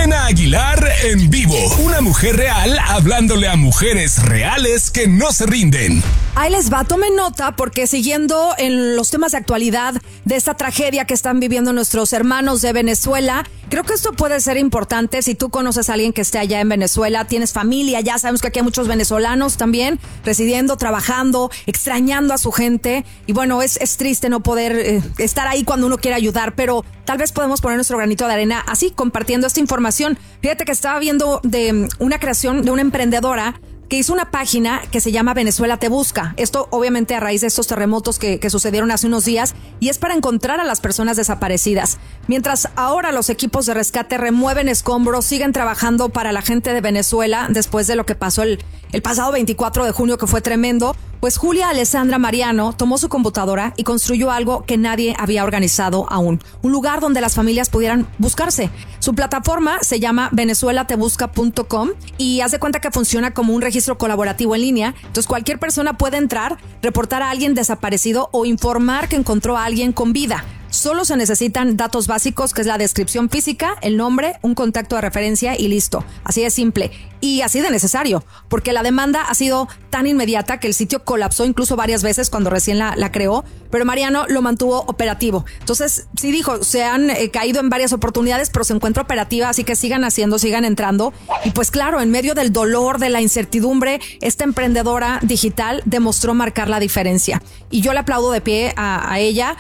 Jimena Aguilar en vivo. Una mujer real hablándole a mujeres reales que no se rinden. Ahí les va, tomen nota porque siguiendo en los temas de actualidad de esta tragedia que están viviendo nuestros hermanos de Venezuela, creo que esto puede ser importante si tú conoces a alguien que esté allá en Venezuela, tienes familia, ya sabemos que aquí hay muchos venezolanos también residiendo, trabajando, extrañando a su gente y bueno, es triste no poder estar ahí cuando uno quiere ayudar, pero tal vez podemos poner nuestro granito de arena así, compartiendo esta información. Fíjate que estaba viendo de una creación de una emprendedora que hizo una página que se llama Venezuela Te Busca. Esto obviamente a raíz de estos terremotos que sucedieron hace unos días y es para encontrar a las personas desaparecidas. Mientras ahora los equipos de rescate remueven escombros, siguen trabajando para la gente de Venezuela después de lo que pasó el pasado 24 de junio que fue tremendo, pues Julia Alessandra Mariano tomó su computadora y construyó algo que nadie había organizado aún. Un lugar donde las familias pudieran buscarse. Su plataforma se llama venezuelatebusca.com y haz de cuenta que funciona como un registro colaborativo en línea. Entonces cualquier persona puede entrar, reportar a alguien desaparecido o informar que encontró a alguien con vida. Solo se necesitan datos básicos, que es la descripción física, el nombre, un contacto de referencia y listo. Así de simple y así de necesario, porque la demanda ha sido tan inmediata que el sitio colapsó incluso varias veces cuando recién la creó, pero Mariano lo mantuvo operativo. Entonces, sí dijo, se han caído en varias oportunidades, pero se encuentra operativa, así que sigan haciendo, sigan entrando. Y pues claro, en medio del dolor, de la incertidumbre, esta emprendedora digital demostró marcar la diferencia. Y yo le aplaudo de pie a ella,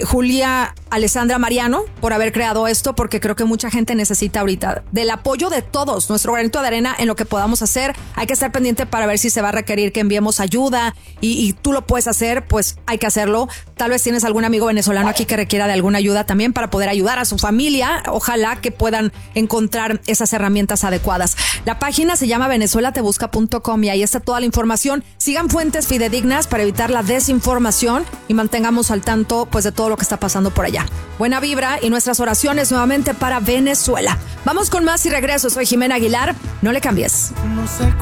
Julia Alessandra Mariano, por haber creado esto, porque creo que mucha gente necesita ahorita del apoyo de todos, nuestro granito de arena en lo que podamos hacer. Hay que estar pendiente para ver si se va a requerir que enviemos ayuda y tú lo puedes hacer, pues hay que hacerlo. Tal vez tienes algún amigo venezolano aquí que requiera de alguna ayuda también para poder ayudar a su familia. Ojalá que puedan encontrar esas herramientas adecuadas. La página se llama venezuelatebusca.com y ahí está toda la información. Sigan fuentes fidedignas para evitar la desinformación y mantengamos al tanto pues de todo lo que está pasando por allá. Buena vibra y nuestras oraciones nuevamente para Venezuela. Vamos con más y regreso. Soy Jimena Aguilar. No le cambies.